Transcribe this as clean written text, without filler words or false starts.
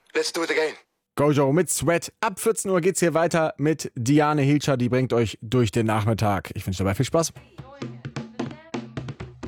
Let's do it again. Gojo mit Sweat. Ab 14 Uhr geht's hier weiter mit Diane Hilscher, die bringt euch durch den Nachmittag. Ich wünsche dabei viel Spaß.